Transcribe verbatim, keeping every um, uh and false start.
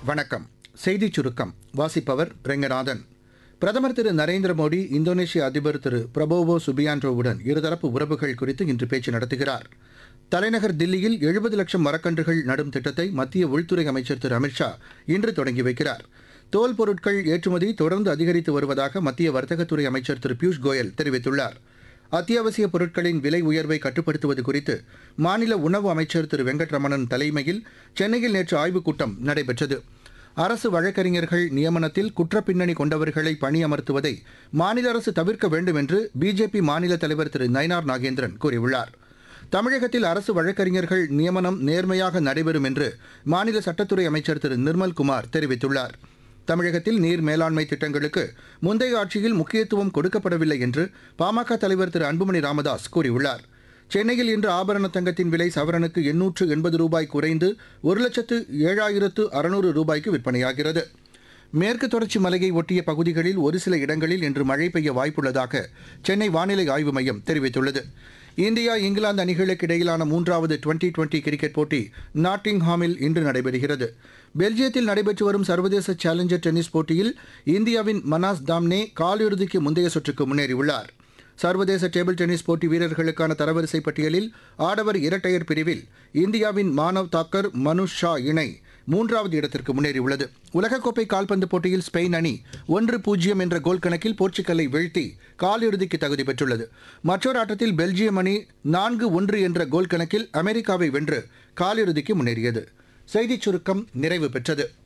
வணக்கம். செய்திச் சுருக்கம் வாசிப்பவர் ரெங்கநாதன். பிரதமர் திரு நரேந்திர மோடி இந்தோனேஷிய அதிபர் திரு பிரபோவோ சுபியான்டோவுடன் இருதரப்பு உறவுகள் குறித்து இன்று பேச்சு நடத்துகிறார். தலைநகர் தில்லியில் எழுபது லட்சம் மரக்கன்றுகள் நடும் திட்டத்தை மத்திய உள்துறை அமைச்சர் திரு அமித்ஷா இன்று தொடங்கி வைக்கிறார். தோல் பொருட்கள் ஏற்றுமதி தொடர்ந்து அதிகரித்து வருவதாக மத்திய வர்த்தகத்துறை அமைச்சர் திரு பியூஷ் கோயல் தெரிவித்துள்ளார். அத்தியாவசிய பொருட்களின் விலை உயர்வை கட்டுப்படுத்துவது குறித்து மாநில உணவு அமைச்சர் திரு வெங்கட்ரமணன் தலைமையில் சென்னையில் நேற்று ஆய்வுக் கூட்டம் நடைபெற்றது. அரசு வழக்கறிஞர்கள் நியமனத்தில் குற்றப்பின்னணி கொண்டவர்களை பணியமர்த்துவதை மாநில அரசு தவிர்க்க வேண்டும் என்று பிஜேபி மாநில தலைவர் திரு நயினார் நாகேந்திரன் கூறியுள்ளார். தமிழகத்தில் அரசு வழக்கறிஞர்கள் நியமனம் நேர்மையாக நடைபெறும் என்று மாநில சட்டத்துறை அமைச்சர் திரு நிர்மல்குமார் தெரிவித்துள்ளார். தமிழகத்தில் நீர் மேலாண்மை திட்டங்களுக்கு முந்தைய ஆட்சியில் முக்கியத்துவம் கொடுக்கப்படவில்லை என்று பாமக தலைவர் திரு அன்புமணி ராமதாஸ் கூறியுள்ளார். சென்னையில் இன்று ஆபரண தங்கத்தின் விலை சவரனுக்கு எண்ணூற்று எண்பது ரூபாய் குறைந்து ஒரு லட்சத்து ஏழாயிரத்து அறுநூறு ரூபாய்க்கு விற்பனையாகிறது. மேற்கு தொடர்ச்சி மலையை ஒட்டிய பகுதிகளில் ஒரு சில இடங்களில் இன்று மழை பெய்ய வாய்ப்புள்ளதாக சென்னை வானிலை ஆய்வு மையம் தெரிவித்துள்ளது. இந்தியா இங்கிலாந்து அணிகளுக்கு இடையிலான மூன்றாவது டுவெண்டி டுவெண்டி கிரிக்கெட் போட்டி நாட்டிங்ஹாமில் இன்று நடைபெறுகிறது. பெல்ஜியத்தில் நடைபெற்று வரும் சர்வதேச சேலஞ்சர் டென்னிஸ் போட்டியில் இந்தியாவின் மனாஸ் தாம்னே காலிறுதிக்கு முந்தைய சுற்றுக்கு முன்னேறியுள்ளார். சர்வதேச டேபிள் டென்னிஸ் போட்டி வீரர்களுக்கான தரவரிசை பட்டியலில் ஆடவர் இரட்டையர் பிரிவில் இந்தியாவின் மானவ் தாக்கர் மனுஷ் ஷா இணை மூன்றாவது இடத்திற்கு முன்னேறியுள்ளது. உலகக்கோப்பை கால்பந்து போட்டியில் ஸ்பெயின் அணி ஒன்று பூஜ்ஜியம் என்ற கோல் கணக்கில் போர்ச்சுகலை வீழ்த்தி காலிறுதிக்கு தகுதி பெற்றுள்ளது. மற்றொரு ஆட்டத்தில் பெல்ஜியம் அணி நான்கு ஒன்று என்ற கோல் கணக்கில் அமெரிக்காவை வென்று காலிறுதிக்கு முன்னேறியது. செய்திச் சுருக்கம் நிறைவு பெற்றது.